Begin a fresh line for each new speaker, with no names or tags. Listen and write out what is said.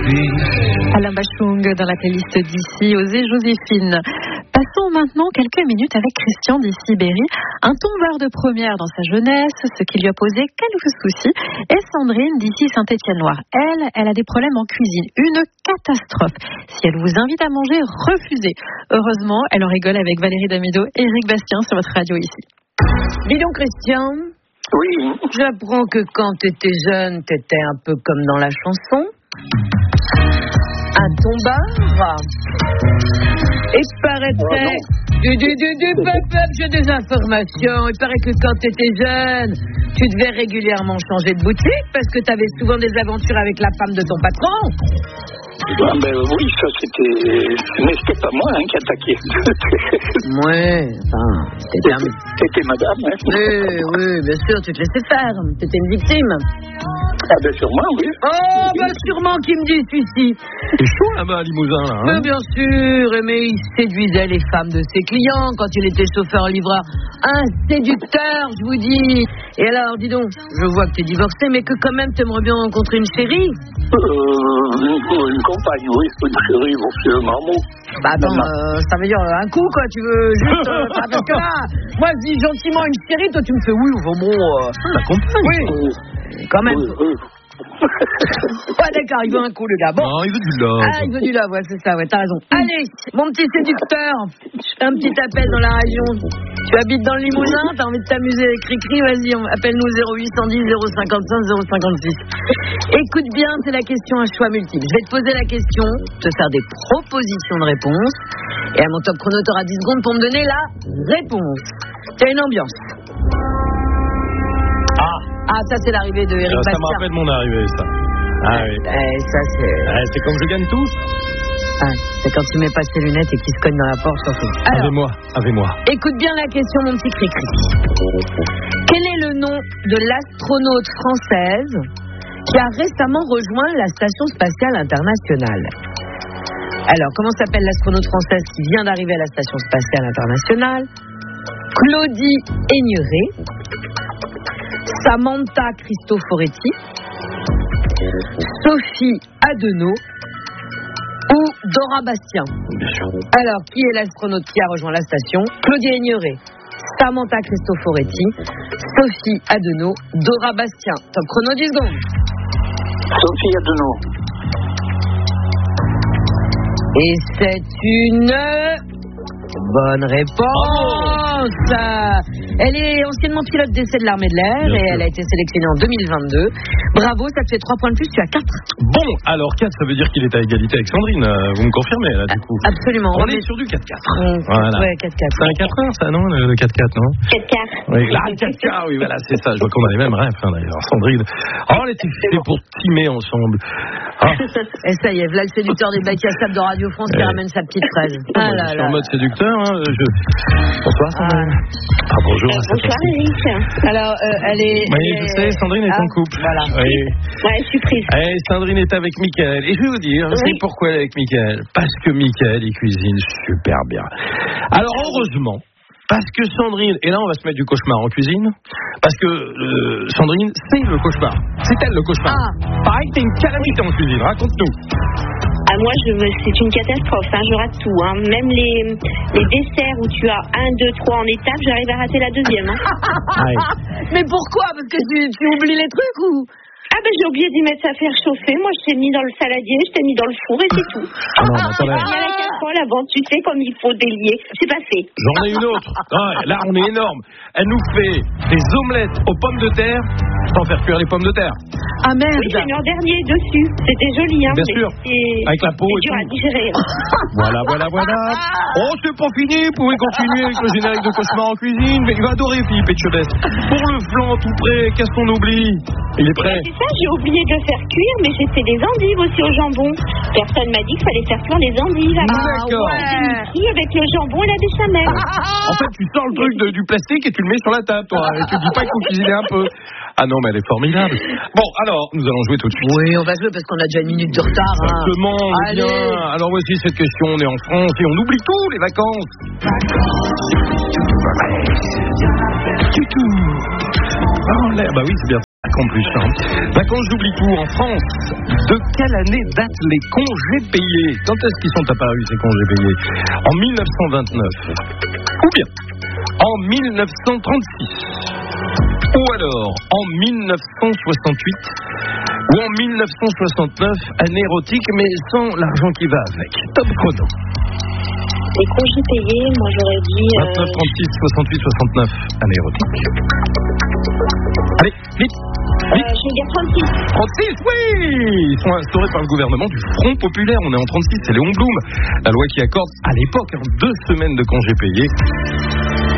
Alain Bachung dans la playlist d'ici, Osez Joséphine. Passons maintenant quelques minutes avec Christian d'Issy-Berry, un tombeur de première dans sa jeunesse, ce qui lui a posé quelques soucis, et Sandrine d'ici Saint-Étienne-Loire. Elle a des problèmes en cuisine, une catastrophe. Si elle vous invite à manger, refusez. Heureusement, elle en rigole avec Valérie Damido et Eric Bastien sur votre radio ici.
Dis donc Christian.
Oui.
J'apprends que quand t'étais jeune, t'étais un peu comme dans la chanson. Un tombard. Et paraîtrait... J'ai des informations. Il paraît que quand t'étais jeune, tu devais régulièrement changer de boutique parce que t'avais souvent des aventures avec la femme de ton patron.
Ah ben oui, ça c'était... Mais c'était pas moi qui attaquais.
Ouais, enfin,
C'était madame, hein.
Oui, bien sûr, tu te laissais faire. T'étais une victime.
Ah ben sûrement, oui.
Oh, ben sûrement qu'il me dit celui-ci.
C'est chaud là-bas à Limousin, là.
Mais bien sûr, mais il séduisait les femmes de ses clients quand il était chauffeur-livreur. Un séducteur, je vous dis. Et alors, dis donc, je vois que t'es divorcé, mais que quand même t'aimerais bien rencontrer une chérie.
Une compagne, oui, une chérie, bon, c'est un mot.
Bah attends, ça veut dire un coup, quoi, tu veux juste... parce que là, moi je dis gentiment une chérie, toi tu me fais oui, bon...
La compagne.
Oui, quand même.
Oui.
Ouais, d'accord, il veut un coup, le gars. Bon.
Non, il veut du love.
Ah, il veut du love, ouais, c'est ça, ouais, t'as raison. Allez, mon petit séducteur, je fais un petit appel dans la région. Tu habites dans le Limousin, t'as envie de t'amuser avec Cricri, vas-y, appelle-nous 0810 055 056. Écoute bien, c'est la question à choix multiple. Je vais te poser la question, te faire des propositions de réponse, et à mon top chrono, t'auras 10 secondes pour me donner la réponse. T'as une ambiance. Ah, ça c'est l'arrivée de Eric Bastien.
Ça me rappelle mon arrivée, ça. Ah oui.
Ça c'est...
C'est comme je gagne tout.
Ah, c'est quand tu mets pas ses lunettes et qu'il se cogne dans la porte, surtout. Alors,
Avec-moi.
écoute bien la question, mon petit Cricri. Quel est le nom de l'astronaute française qui a récemment rejoint la Station Spatiale Internationale? Alors, comment s'appelle l'astronaute française qui vient d'arriver à la Station Spatiale Internationale? Claudie Aigneret, Samantha Cristoforetti, Sophie Adenau ou Dora Bastien. Alors, qui est l'astronaute qui a rejoint la station? Claudie Aigneret, Samantha Cristoforetti, Sophie Adenau, Dora Bastien. Top chrono 10 secondes.
Sophie Adenau.
Et c'est une... bonne réponse. Elle est anciennement pilote d'essai de l'armée de l'air et elle a été sélectionnée en 2022. Bravo, ça te fait 3 points de plus, tu as 4.
Bon, alors 4, ça veut dire qu'il est à égalité avec Sandrine. Vous me confirmez là du coup?
Absolument.
On est sur du 4-4. Voilà.
Ouais, 4-4.
C'est un 4-1 ça, non? Le 4-4, non?
4-4.
Oui, là, 4-4, oui, voilà, c'est ça. Je vois qu'on a les mêmes rêves, d'ailleurs. Sandrine. Oh, on était fait pour teamer ensemble. Ah.
Et ça y est, voilà le séducteur des bacs à sable de Radio France qui ramène sa petite fraise.
Ah là, je suis en mode séducteur. Hein. Bonsoir, Sandrine. Ah, bonjour.
Bonsoir, Eric.
Alors, elle est...
Oui, je sais, Sandrine est en couple.
Voilà.
Oui.
Ouais, je suis prise.
Sandrine est avec Mickaël. Et je vais vous dire,
Oui.
c'est pourquoi elle est avec Mickaël. Parce que Mickaël, il cuisine super bien. Alors, heureusement, parce que Sandrine, et là on va se mettre du cauchemar en cuisine, parce que Sandrine, c'est le cauchemar. C'est elle le cauchemar. Pareil, t'es une calamité en cuisine, raconte-nous.
Ah, moi, c'est une catastrophe, hein, je rate tout. Hein. Même les desserts où tu as 1, 2, 3 en étape, j'arrive à rater la deuxième. Hein.
Mais pourquoi? Parce que tu oublies les trucs ou...
Ah ben j'ai oublié d'y mettre ça à faire chauffer. Moi je t'ai mis dans le saladier, je t'ai mis dans le four et c'est tout.
Ah non, mais attendez.
Il y a la casserole avant, tu sais comme il faut délier. C'est pas fait.
J'en ai une autre. Ah, là, on est énorme. Elle nous fait des omelettes aux pommes de terre sans faire cuire les pommes de terre.
Ah merde.
Oui, j'ai mis en dernier dessus. C'était joli, hein.
Bien sûr. Avec la peau et
dur
tout.
à digérer.
Voilà. Oh, c'est pas fini. Vous pouvez continuer avec le générique de cauchemar en cuisine. Mais il va adorer Philippe Etchebest. Pour le flan tout prêt, qu'est-ce qu'on oublie? Il est prêt.
C'est ça, j'ai oublié de faire cuire, mais j'ai fait des endives aussi au jambon. Personne m'a dit qu'il fallait faire cuire les endives.
D'accord.
Ouais. Avec le jambon et la béchamel.
En fait, tu sors le truc du plastique et tu le mets sur la table, toi. Et tu dis pas qu'il faut cuisiner un peu. Ah non, mais elle est formidable. Bon, alors, nous allons jouer tout de suite.
Oui, on va jouer parce qu'on a déjà une minute de retard.
Simplement,
Allez.
bien. Alors voici cette question. On est en France et on oublie tout, les vacances. Du tout. Oh, l'air. Bah oui, c'est bien. plus. Vacances j'oublie tout en France. De quelle année datent les congés payés? Quand est-ce qu'ils sont apparus ces congés payés? En 1929 ou bien en 1936 ou alors en 1968 ou en 1969, année érotique mais sans l'argent qui va avec. Top chrono.
Les congés payés, moi j'aurais dit...
29, 36, 68, 69, année érotique. Allez, vite.
Je vais dire 36.
36, oui. Ils sont instaurés par le gouvernement du Front Populaire. On est en 36, c'est Léon Blum. La loi qui accorde à l'époque 2 semaines de congés payés.